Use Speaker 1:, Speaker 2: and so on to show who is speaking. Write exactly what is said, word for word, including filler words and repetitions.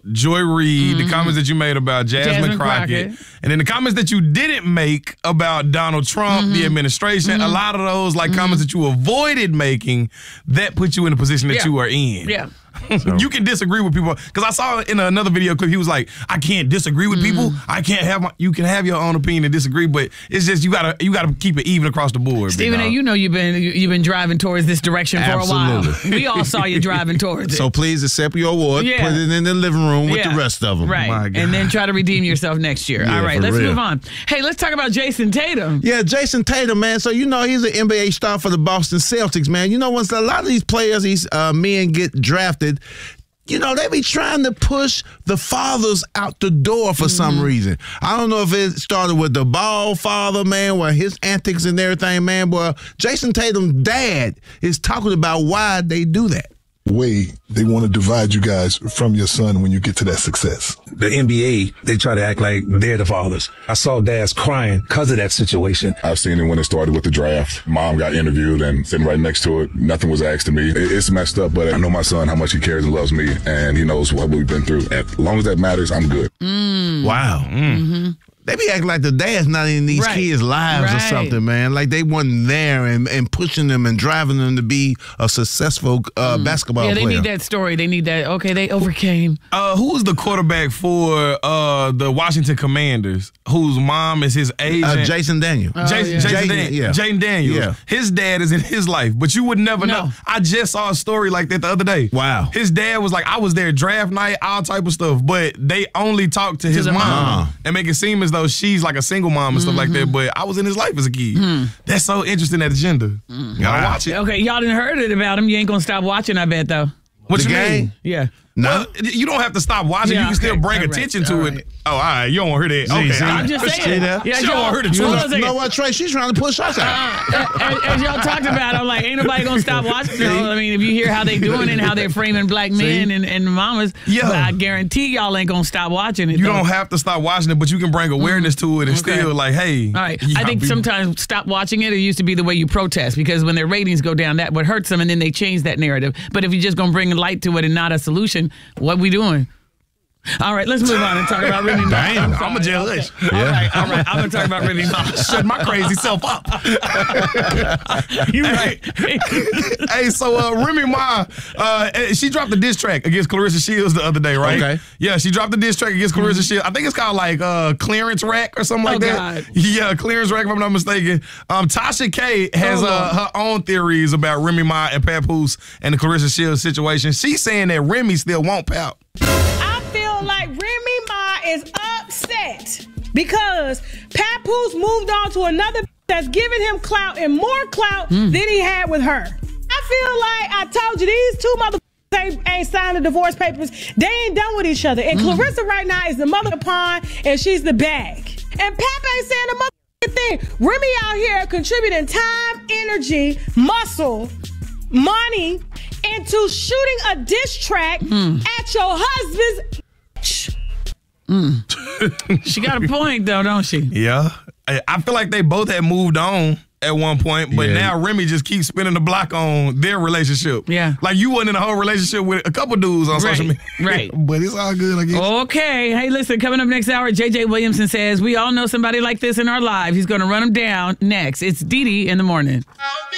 Speaker 1: Joy Reid,
Speaker 2: Mm-hmm.
Speaker 1: the comments that you made about Jasmine,
Speaker 2: Jasmine
Speaker 1: Crockett,
Speaker 2: Crockett.
Speaker 1: and then the comments that you didn't make about Donald Trump,
Speaker 2: Mm-hmm.
Speaker 1: the administration,
Speaker 2: Mm-hmm.
Speaker 1: a lot of those like comments that you avoided making, that put you in the position that
Speaker 2: Yeah.
Speaker 1: you are in.
Speaker 2: Yeah.
Speaker 1: So. You can disagree with people, because I saw in another video clip he was like, "I can't disagree with people. I can't have my." You can have your own opinion and disagree, but it's just you gotta you gotta keep it even across the board.
Speaker 2: Stephen A., you know you've been you've been driving towards this direction for
Speaker 3: Absolutely.
Speaker 2: a while. We all saw you driving towards it.
Speaker 3: So please accept your award,
Speaker 2: Yeah.
Speaker 3: put it in the living room with
Speaker 2: Yeah.
Speaker 3: the rest of them.
Speaker 2: Right.
Speaker 1: My God.
Speaker 2: And then try to redeem yourself next year.
Speaker 3: Yeah,
Speaker 2: All right,
Speaker 3: for
Speaker 2: let's
Speaker 3: real.
Speaker 2: move on. Hey, let's talk about Jason Tatum.
Speaker 3: Yeah, Jason Tatum, man. So, you know, he's an N B A star for the Boston Celtics, man. You know, once a lot of these players, these uh, men get drafted, you know, they be trying to push the fathers out the door for some reason. I don't know if it started with the ball father, man, where his antics and everything, man. But Jason Tatum's dad is talking about why they do that.
Speaker 4: Way they want to divide you guys from your son when you get to that success.
Speaker 5: The N B A, they try to act like they're the fathers. I saw dads crying because of that situation.
Speaker 6: I've seen it when it started with the draft. Mom got interviewed and sitting right next to it. Nothing was asked of me. It- It's messed up, but I know my son, how much he cares and loves me, and he knows what we've been through. As long as that matters, I'm good.
Speaker 2: Mm.
Speaker 3: Wow.
Speaker 2: Mm-hmm.
Speaker 3: They be acting like the dad's not in these
Speaker 2: Right.
Speaker 3: kids' lives
Speaker 2: Right.
Speaker 3: or something, man. Like they wasn't there and, and pushing them and driving them to be a successful uh, basketball
Speaker 2: Yeah, they
Speaker 3: player.
Speaker 2: need that story. They need that. Okay, they overcame.
Speaker 1: Uh, who was the quarterback for uh, the Washington Commanders, whose mom is his agent?
Speaker 3: Uh, Jason Daniel.
Speaker 1: Jason,
Speaker 2: yeah.
Speaker 1: Jason
Speaker 3: Jaden,
Speaker 1: Dan-
Speaker 3: yeah.
Speaker 1: Jaden Daniels.
Speaker 3: Yeah.
Speaker 1: His dad is in his life, but you would never
Speaker 2: No.
Speaker 1: know. I just saw a story like that the other day.
Speaker 3: Wow.
Speaker 1: His dad was like, I was there draft night, all type of stuff, but they only talk to his
Speaker 2: the
Speaker 1: mom
Speaker 2: mom.
Speaker 1: and make it seem as though she's like a single mom and stuff like that, but I was in his life as a kid. That's so interesting, that agenda. Gotta
Speaker 3: Wow.
Speaker 1: watch it.
Speaker 2: Okay, y'all didn't heard it about him. You ain't gonna stop watching, I bet, though.
Speaker 1: What
Speaker 3: The
Speaker 1: you
Speaker 3: game?
Speaker 1: mean?
Speaker 2: Yeah.
Speaker 3: No.
Speaker 1: Well, you don't have to stop watching.
Speaker 2: Yeah,
Speaker 1: you can still
Speaker 2: okay.
Speaker 1: bring
Speaker 2: All right.
Speaker 1: attention to
Speaker 2: All
Speaker 1: it.
Speaker 2: right.
Speaker 1: Oh, all right. You don't want to hear that. Okay.
Speaker 3: see?
Speaker 1: all right.
Speaker 2: I'm just
Speaker 3: See
Speaker 2: saying.
Speaker 3: that?
Speaker 2: Yeah,
Speaker 1: She don't
Speaker 2: y'all-
Speaker 1: heard the
Speaker 3: You
Speaker 1: truth.
Speaker 2: Hold on a
Speaker 3: know,
Speaker 2: second.
Speaker 3: know what, Trey? She's trying to push us out.
Speaker 2: as, as y'all talked about, I'm like, ain't nobody gonna stop watching. You know? I mean, if you hear how they doing and how they're framing black men and, and mamas,
Speaker 1: Yeah.
Speaker 2: but I guarantee y'all ain't gonna stop watching it.
Speaker 1: You
Speaker 2: though.
Speaker 1: don't have to stop watching it, but you can bring awareness to it and
Speaker 2: Okay.
Speaker 1: still like, hey.
Speaker 2: All right.
Speaker 1: yeah,
Speaker 2: I think
Speaker 1: be-
Speaker 2: sometimes stop watching it. It used to be the way you protest, because when their ratings go down, that would hurt them, and then they change that narrative. But if you're just gonna bring a light to it and not a solution, what we doing? All right, let's move on and talk about Remy Ma.
Speaker 1: Damn,
Speaker 2: I'm
Speaker 1: I'm a
Speaker 2: sorry.
Speaker 1: judge.
Speaker 2: All right, all right. I'm gonna talk about Remy Ma.
Speaker 1: Shut my crazy self up.
Speaker 2: You right.
Speaker 1: Hey, so uh, Remy Ma, uh, she dropped a diss track against Clarissa Shields the other day, right?
Speaker 3: Okay.
Speaker 1: Yeah, she dropped a diss track against Clarissa Shields. I think it's called like uh, Clearance Rack or something like
Speaker 2: Oh,
Speaker 1: that.
Speaker 2: God.
Speaker 1: Yeah, Clearance Rack, if I'm not mistaken. Um, Tasha K has
Speaker 2: Oh,
Speaker 1: uh, her own theories about Remy Ma and Papoose and the Clarissa Shields situation. She's saying that Remy still won't Pap.
Speaker 7: I feel like Remy Ma is upset because Papoose moved on to another that's giving him clout and more clout than he had with her. I feel like I told you, these two motherfuckers ain't, ain't signed the divorce papers. They ain't done with each other. And Clarissa right now is the mother of the pawn and she's the bag. And Pap ain't saying the motherfucking thing. Remy out here contributing time, energy, muscle, money into shooting a diss track at your husband's.
Speaker 2: She got a point though, don't she?
Speaker 1: Yeah. I I feel like they both had moved on at one point, but
Speaker 3: Yeah.
Speaker 1: now Remy just keeps spinning the block on their relationship.
Speaker 2: Yeah.
Speaker 1: Like you wasn't in a whole relationship with a couple dudes on
Speaker 2: Right,
Speaker 1: social media.
Speaker 2: right.
Speaker 1: But it's all good, I guess.
Speaker 2: Okay. Hey, listen, coming up next hour, J J Williamson says, we all know somebody like this in our lives. He's going to run them down next. It's Dee Dee in the morning.
Speaker 8: Oh,